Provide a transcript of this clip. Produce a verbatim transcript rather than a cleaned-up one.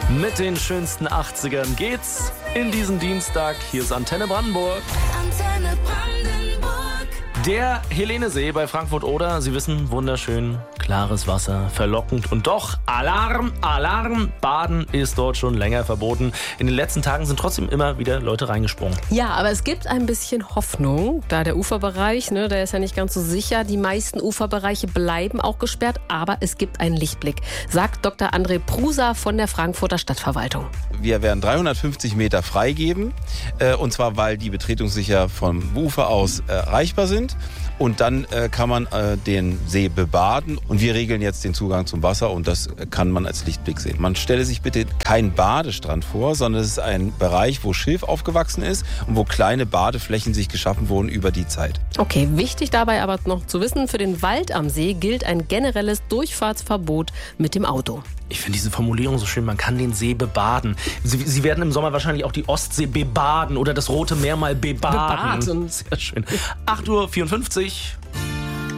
Mit den schönsten achtzigern geht's in diesen Dienstag. Hier ist Antenne Brandenburg. Antenne Brandenburg. Der Helenesee bei Frankfurt-Oder. Sie wissen, wunderschön, klares Wasser, verlockend. Und doch, Alarm, Alarm, Baden ist dort schon länger verboten. In den letzten Tagen sind trotzdem immer wieder Leute reingesprungen. Ja, aber es gibt ein bisschen Hoffnung, da der Uferbereich, ne, der ist ja nicht ganz so sicher. Die meisten Uferbereiche bleiben auch gesperrt, aber es gibt einen Lichtblick, sagt Doktor André Prusa von der Frankfurter Stadtverwaltung. Wir werden dreihundertfünfzig Meter freigeben, äh, und zwar, weil die betretungssicher vom Ufer aus äh, erreichbar sind. Und dann äh, kann man äh, den See bebaden und wir regeln jetzt den Zugang zum Wasser und das kann man als Lichtblick sehen. Man stelle sich bitte keinen Badestrand vor, sondern es ist ein Bereich, wo Schilf aufgewachsen ist und wo kleine Badeflächen sich geschaffen wurden über die Zeit. Okay, wichtig dabei aber noch zu wissen, für den Wald am See gilt ein generelles Durchfahrtsverbot mit dem Auto. Ich finde diese Formulierung so schön, man kann den See bebaden. Sie, Sie werden im Sommer wahrscheinlich auch die Ostsee bebaden oder das Rote Meer mal bebaden. Bebaden. Sehr schön. acht Uhr vierundfünfzig.